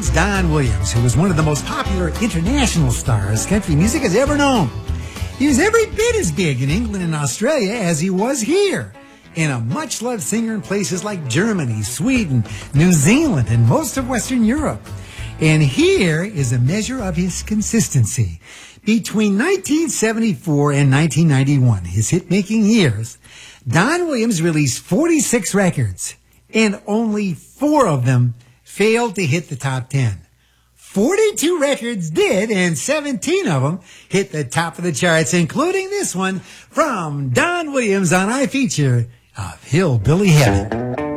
it's Don Williams, who was one of the most popular international stars country music has ever known. He was every bit as big in England and Australia as he was here, and a much-loved singer in places like Germany, Sweden, New Zealand, and most of Western Europe. And here is a measure of his consistency. Between 1974 and 1991, his hit-making years, Don Williams released 46 records, and only 4 of them failed to hit the top 10. 42 records did, and 17 of them hit the top of the charts, including this one from Don Williams on I Feature of Hillbilly Heaven.